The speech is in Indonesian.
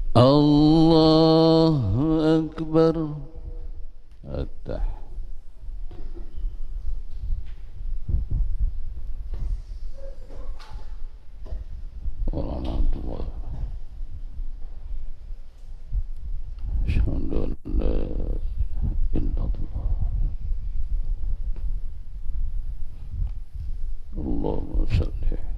Allahu Akbar. Attah. Warahmatullahi. Asyhadu an la ilaha illallah. Allahumma salli